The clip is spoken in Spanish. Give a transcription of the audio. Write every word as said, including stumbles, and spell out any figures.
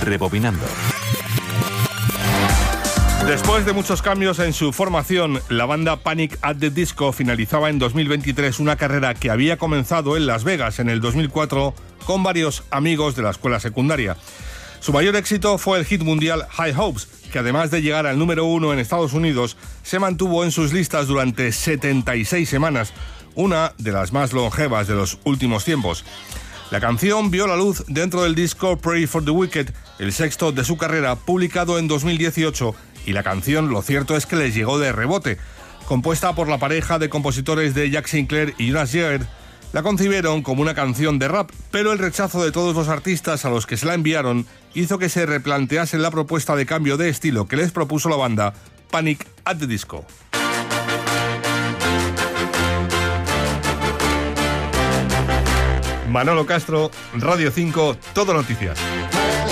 Rebobinando. Después de muchos cambios en su formación, la banda Panic! At the Disco finalizaba en dos mil veintitrés una carrera que había comenzado en Las Vegas en el dos mil cuatro con varios amigos de la escuela secundaria. Su mayor éxito fue el hit mundial High Hopes, que además de llegar al número uno en Estados Unidos, se mantuvo en sus listas durante setenta y seis semanas, una de las más longevas de los últimos tiempos. La canción vio la luz dentro del disco Pray for the Wicked, el sexto de su carrera, publicado en dos mil dieciocho, y la canción, lo cierto es que les llegó de rebote. Compuesta por la pareja de compositores de Jack Sinclair y Jonas Jagger, la concibieron como una canción de rap, pero el rechazo de todos los artistas a los que se la enviaron hizo que se replanteasen la propuesta de cambio de estilo que les propuso la banda Panic! At the Disco. Manolo Castro, Radio cinco, Todo Noticias.